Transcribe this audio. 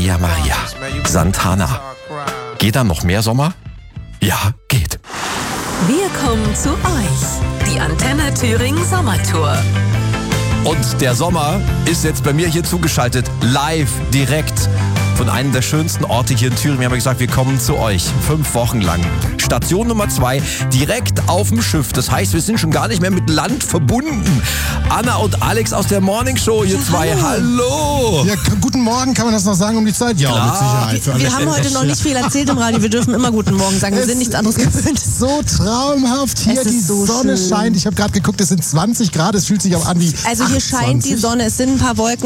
Maria Maria. Santana. Geht da noch mehr Sommer? Ja, geht. Wir kommen zu euch. Die Antenne Thüringen Sommertour. Und der Sommer ist jetzt bei mir hier zugeschaltet, live, direkt von einem der schönsten Orte hier in Thüringen. Wir haben gesagt, wir kommen zu euch 5 Wochen lang. Station Nummer 2, direkt auf dem Schiff. Das heißt, wir sind schon gar nicht mehr mit Land verbunden. Anna und Alex aus der Morning Show, ihr zwei, hallo! Ja, guten Morgen, kann man das noch sagen um die Zeit? Ja, Klar. mit Sicherheit. Für alle Wir haben heute noch nicht viel erzählt im Radio. Wir dürfen immer guten Morgen sagen. Wir sind nichts anderes gewöhnt. So traumhaft. Hier Es ist die so Sonne schön. scheint. Ich habe gerade geguckt, es sind 20 Grad. Es fühlt sich auch an wie Also hier scheint 28. die Sonne. Es sind ein paar Wolken.